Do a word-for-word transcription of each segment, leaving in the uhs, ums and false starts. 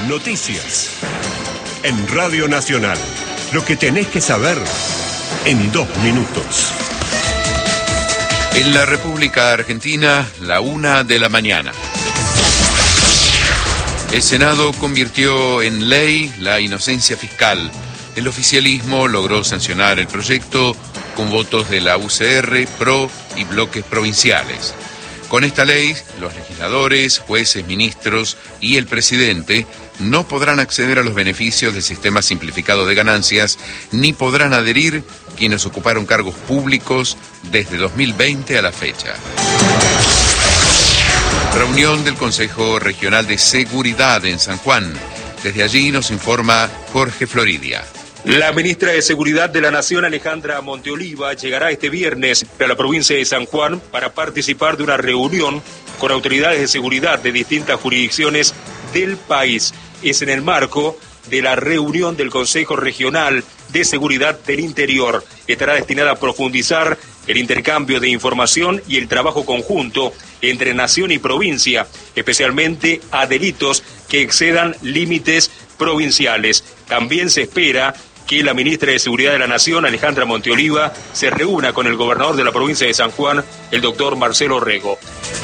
Noticias. En Radio Nacional. Lo que tenés que saber en dos minutos. En la República Argentina, la una de la mañana. El Senado convirtió en ley la inocencia fiscal. El oficialismo logró sancionar el proyecto con votos de la U C R, PRO y bloques provinciales. Con esta ley, los legisladores, jueces, ministros y el presidente no podrán acceder a los beneficios del sistema simplificado de ganancias, ni podrán adherir quienes ocuparon cargos públicos desde dos mil veinte a la fecha. Reunión del Consejo Regional de Seguridad en San Juan. Desde allí nos informa Jorge Floridia. La ministra de Seguridad de la Nación, Alejandra Monteoliva, llegará este viernes a la provincia de San Juan para participar de una reunión con autoridades de seguridad de distintas jurisdicciones del país. Es en el marco de la reunión del Consejo Regional de Seguridad del Interior. Estará destinada a profundizar el intercambio de información y el trabajo conjunto entre nación y provincia, especialmente a delitos que excedan límites provinciales. También se espera que la ministra de Seguridad de la Nación, Alejandra Monteoliva, se reúna con el gobernador de la provincia de San Juan, el doctor Marcelo Rego.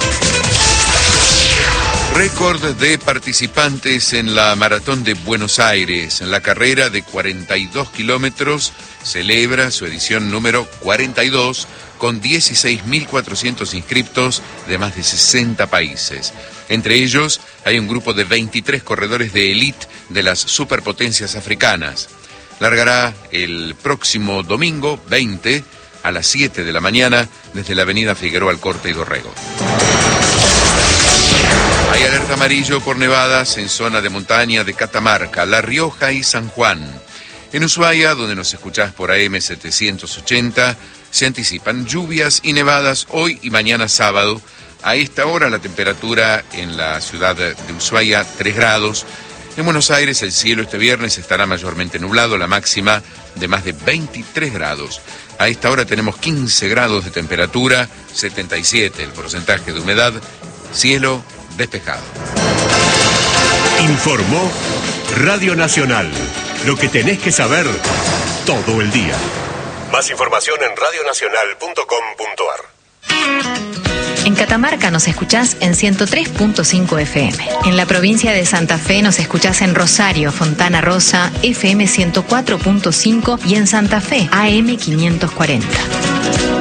Récord de participantes en la Maratón de Buenos Aires. La carrera de cuarenta y dos kilómetros celebra su edición número cuarenta y dos con dieciséis mil cuatrocientos inscriptos de más de sesenta países. Entre ellos hay un grupo de veintitrés corredores de élite de las superpotencias africanas. Largará el próximo domingo veinte a las siete de la mañana desde la avenida Figueroa Alcorta y Dorrego. Hay alerta amarillo por nevadas en zona de montaña de Catamarca, La Rioja y San Juan. En Ushuaia, donde nos escuchás por A M setecientos ochenta, se anticipan lluvias y nevadas hoy y mañana sábado. A esta hora la temperatura en la ciudad de Ushuaia, tres grados. En Buenos Aires el cielo este viernes estará mayormente nublado, la máxima de más de veintitrés grados. A esta hora tenemos quince grados de temperatura, setenta y siete el porcentaje de humedad, cielo despejado. Informó Radio Nacional. Lo que tenés que saber todo el día. Más información en radio nacional punto com punto a r. En Catamarca nos escuchás en ciento tres punto cinco F M. En la provincia de Santa Fe nos escuchás en Rosario, Fontana Rosa, F M ciento cuatro punto cinco y en Santa Fe, A M quinientos cuarenta.